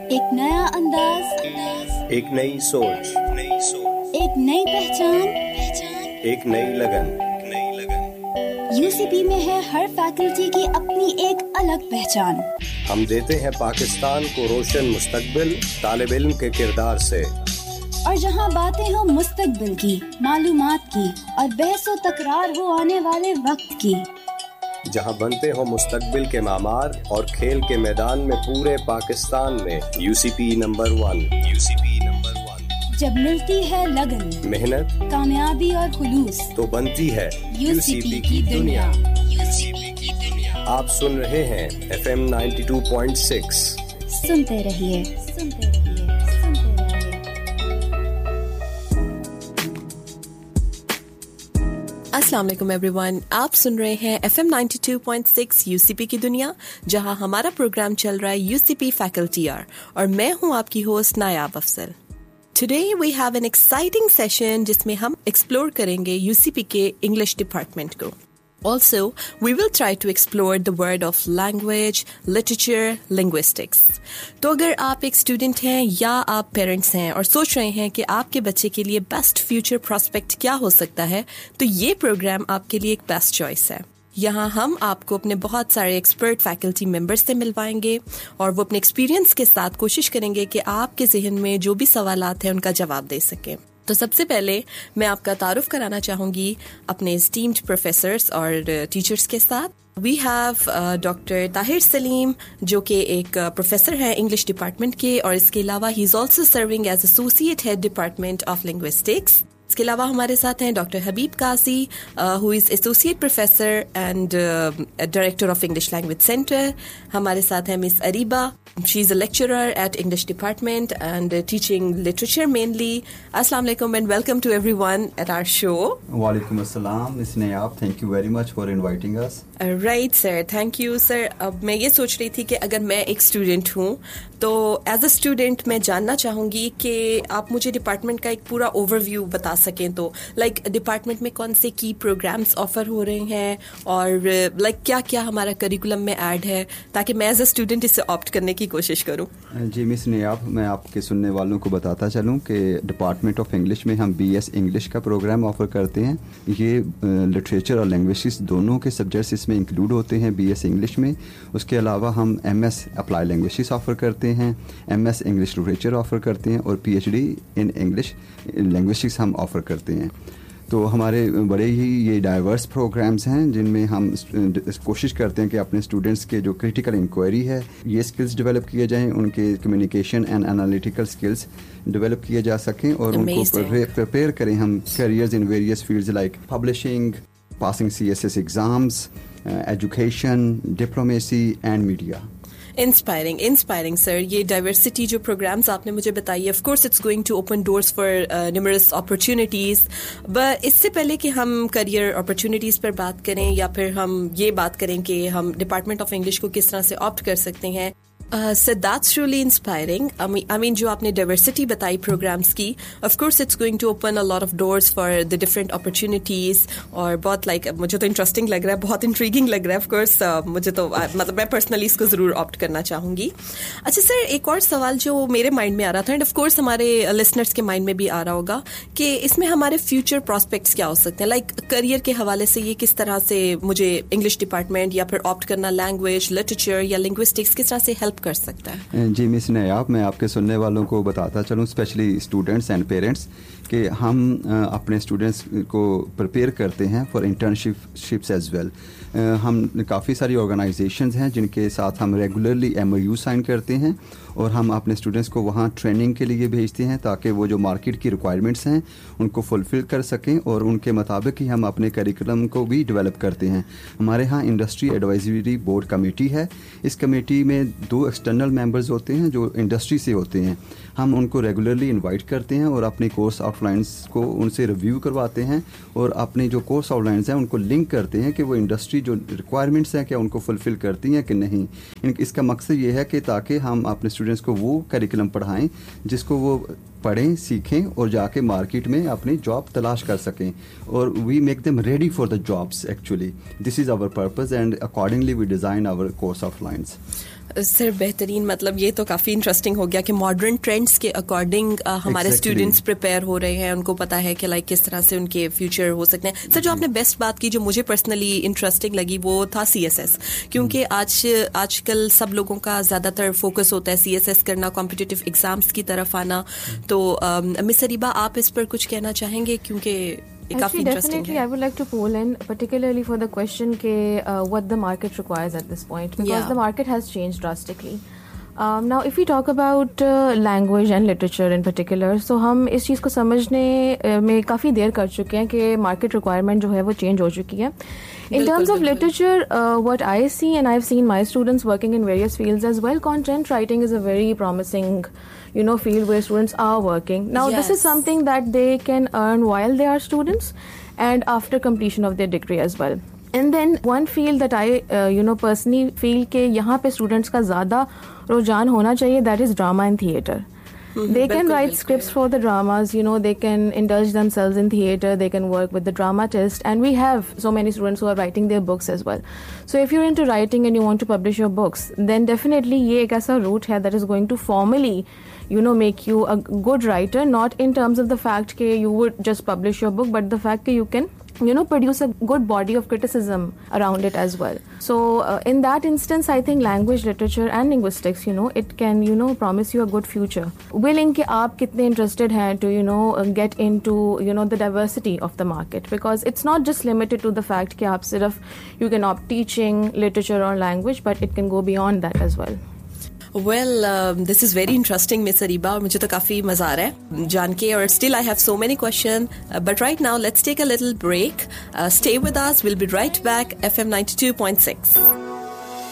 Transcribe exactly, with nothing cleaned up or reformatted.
ایک نیا انداز، ایک نئی سوچ، ایک نئی پہچان، ایک نئی لگن۔ یو سی پی میں ہے ہر فیکلٹی کی اپنی ایک الگ پہچان۔ ہم دیتے ہیں پاکستان کو روشن مستقبل طالب علم کے کردار سے، اور جہاں باتیں ہوں مستقبل کی، معلومات کی، اور بحث و تکرار ہو آنے والے وقت کی، جہاں بنتے ہوں مستقبل کے معمار اور کھیل کے میدان میں پورے پاکستان میں you C P number one. You C P number one. جب ملتی ہے لگن، محنت، کامیابی اور خلوص، تو بنتی ہے یو سی پی کی دنیا۔ یو سی پی کی دنیا۔ آپ سن رہے ہیں F M ninety two point six. سنتے رہیے، سنتے رہیے، سنتے رہیے۔ السلام علیکم ایوری ون، آپ سن رہے ہیں F M ninety two point six you سی پی کی دنیا، جہاں ہمارا پروگرام چل رہا ہے you C P faculty are, اور میں ہوں آپ کی ہوسٹ نایاب افضل۔ Today we have an exciting session جس میں ہم ایکسپلور کریں گے یو سی پی کے انگلش ڈپارٹمنٹ کو۔ Also, we will try to explore the world of language, literature, linguistics. تو اگر آپ ایک اسٹوڈنٹ ہیں یا آپ پیرنٹس ہیں اور سوچ رہے ہیں کہ آپ کے بچے کے لیے بیسٹ فیوچر پراسپیکٹ کیا ہو سکتا ہے، تو یہ پروگرام آپ کے لیے ایک بیسٹ چوائس ہے۔ یہاں ہم آپ کو اپنے بہت سارے ایکسپرٹ فیکلٹی ممبرس سے ملوائیں گے، اور وہ اپنے ایکسپیرینس کے ساتھ کوشش کریں گے کہ آپ کے ذہن میں جو بھی سوالات ہیں ان کا جواب دے سکیں۔ تو سب سے پہلے میں آپ کا تعارف کرانا چاہوں گی اپنے اسٹیمڈ پروفیسرس اور ٹیچرس کے ساتھ۔ وی ہیو ڈاکٹر طاہر سلیم، جو کہ ایک پروفیسر ہیں انگلش ڈپارٹمنٹ کے، اور اس کے علاوہ ہی is also serving as associate head department of linguistics. اس کے علاوہ ہمارے ساتھ ہیں doctor Habib Qazi, who is associate professor and director of English language centre. ہمارے ساتھ ہیں مس اریبہ، شی از a lecturer at English department and teaching literature mainly. السلام علیکم and welcome to every one eight hour شو۔ وعلیکم السلام مس نیاب، thank you very much for inviting us. Right sir, thank you sir. اب میں یہ سوچ رہی تھی کہ اگر میں ایک اسٹوڈنٹ ہوں تو ایز اے اسٹوڈنٹ میں جاننا چاہوں گی کہ آپ مجھے ڈپارٹمنٹ کا ایک پورا اوور ویو بتا سکیں، تو لائک ڈپارٹمنٹ میں کون سے کی پروگرامس آفر ہو رہے ہیں، اور لائک کیا کیا ہمارا کریکولم میں ایڈ ہے، تاکہ میں ایز اے اسٹوڈنٹ اسے آپٹ کرنے کی کوشش کروں۔ جی مس نیاب، میں آپ کے سننے والوں کو بتاتا چلوں کہ ڈپارٹمنٹ آف انگلش میں ہم بی ایس انگلش کا پروگرام آفر کرتے ہیں۔ یہ لٹریچر اور لینگویجز دونوں کے سبجیکٹس اس میں انکلوڈ ہوتے ہیں بی ایس انگلش میں۔ اس کے علاوہ ہم M S apply languages offer کرتے ہیں، M S English literature offer کرتے ہیں، اور P H D in English languages ہم آفر کرتے ہیں۔ تو ہمارے بڑے ہی یہ ڈائیورس پروگرامز ہیں جن میں ہم کوشش کرتے ہیں کہ اپنے اسٹوڈنٹس کے جو کریٹیکل انکوائری ہے یہ اسکلز ڈیولپ کیے جائیں، ان کے communication and analytical skills develop کیے جا سکیں، اور ان کو پریپیئر کریں ہم carriers in various fields like publishing, passing C S S exams, education, diplomacy and media. Inspiring inspiring سر، یہ ڈائیورسٹی جو پروگرامز آپ نے مجھے بتائی ہے، of course it's going to open doors for numerous opportunities. But اس سے پہلے کہ ہم کریئر اپرچونیٹیز پر بات کریں، یا پھر ہم یہ بات کریں کہ ہم ڈپارٹمنٹ آف انگلش کو کس طرح سے آپٹ کر سکتے ہیں، سر دیٹس ریئلی انسپائرنگ۔ آئی مین جو آپ نے ڈائیورسٹی بتائی پروگرامس کی، of course it's going to open a lot of doors for the different opportunities, اور بہت لائک مجھے تو انٹرسٹنگ لگ رہا ہے، بہت انٹریگنگ لگ رہا ہے۔ آف کورس مجھے تو مطلب میں پرسنلی اس کو ضرور آپٹ کرنا چاہوں گی۔ اچھا سر، ایک اور سوال جو میرے مائنڈ میں آ رہا تھا، اینڈ آف کورس ہمارے لسنرس کے مائنڈ میں بھی آ رہا ہوگا، کہ اس میں ہمارے فیوچر پراسپیکٹس کیا ہو سکتے ہیں، لائک کریئر کے حوالے سے یہ کس طرح سے مجھے انگلش ڈپارٹمنٹ یا پھر آپٹ کرنا لینگویج، لٹریچر یا لنگوسٹکس کس طرح سے ہیلپ کر سکتا ہے؟ جی مس نیاب، میں آپ کے سننے والوں کو بتاتا چلوں، اسپیشلی اسٹوڈنٹس اینڈ پیرنٹس، کہ ہم اپنے اسٹوڈنٹس کو پریپیئر کرتے ہیں for internship ships as well. ہم کافی ساری آرگنائزیشنز ہیں جن کے ساتھ ہم regularly M O you sign کرتے ہیں، اور ہم اپنے اسٹوڈنٹس کو وہاں ٹریننگ کے لیے بھیجتے ہیں تاکہ وہ جو مارکیٹ کی ریکوائرمنٹس ہیں ان کو فلفل کر سکیں، اور ان کے مطابق ہی ہم اپنے کریکولم کو بھی ڈیولپ کرتے ہیں۔ ہمارے ہاں انڈسٹری ایڈوائزری بورڈ کمیٹی ہے، اس کمیٹی میں دو ایکسٹرنل ممبرز ہوتے ہیں جو انڈسٹری سے ہوتے ہیں۔ ہم ان کو ریگولرلی انوائٹ کرتے ہیں اور اپنی کورس آؤٹ لائنس کو ان سے ریویو کرواتے ہیں، اور اپنے جو کورس آؤٹ لائنس ہیں ان کو لنک کرتے ہیں کہ وہ انڈسٹری جو ریکوائرمنٹس ہیں کیا ان کو فلفل کرتی ہیں کہ نہیں۔ اس کا مقصد یہ ہے کہ تاکہ ہم اپنے اسٹوڈنٹس کو وہ کریکولم پڑھائیں جس کو وہ پڑھیں سیکھیں اور جا کے مارکیٹ میں اپنی جاب تلاش کر سکیں اور we make them ready for the jobs. Actually this is our purpose and accordingly we design our course of lines. سر بہترین, مطلب یہ تو کافی انٹرسٹنگ ہو گیا کہ ماڈرن ٹرینڈس کے اکارڈنگ ہمارے اسٹوڈینٹس پریپیئر ہو رہے ہیں, ان کو پتا ہے کہ لائک کس طرح سے ان کے فیوچر ہو سکتے ہیں. سر جو آپ نے بیسٹ بات کی جو مجھے پرسنلی انٹرسٹنگ لگی وہ تھا سی ایس ایس, کیونکہ آج آج کل سب لوگوں کا زیادہ تر فوکس ہوتا ہے سی ایس ایس کرنا, کمپٹیٹیو ایگزامس کی طرف آنا. تو مس اریبہ آپ اس پر کچھ کہنا چاہیں گے, کیونکہ Actually, definitely, I would like to pull in, particularly for the question ke, uh, what the market requires at this point, because yeah. the market has changed drastically. Um, now, if we talk about uh, language and literature in particular, so hum is cheez ko samajhne uh, mein kafi der kar chuke hain ki market requirement jo hai wo change ho chuki hai. In terms of literature, uh, what I see, and I've seen my students working in various fields as well, content writing is a very promising, you know, field where students are working. Now, yes. this is something that they can earn while they are students and after completion of their degree as well. And then one field that I, uh, you know, personally feel کہ یہاں پہ students کا زیادہ رجحان ہونا چاہیے, that is drama and theatre. Mm-hmm. They can write scripts for the dramas, you know, they can indulge themselves in theatre, they can work with the dramatist, and we have so many students who are writing their books as well. So if you're into writing and you want to publish your books, then definitely یہ ایک ایسا route ہے that is going to formally, you know, make you a good writer, not in terms of the fact کہ you would just publish your book, but the fact کہ you can, you know, produce a good body of criticism around it as well. So uh, in that instance, I think language, literature and linguistics, you know, it can, you know, promise you a good future. Willing کہ آپ کتنے interested ہیں to, you know, uh, get into, you know, the diversity of the market, because it's not just limited to the fact کہ آپ صرف you can opt teaching, literature or language, but it can go beyond that as well. Well, um, this is very interesting, Miss Ariba, اور مجھے تو کافی مزہ آ رہا ہے جان کے, اور still I have so many questions, uh, but right now let's take a little break. Uh, stay with us, we'll be right back. F M ninety-two point six.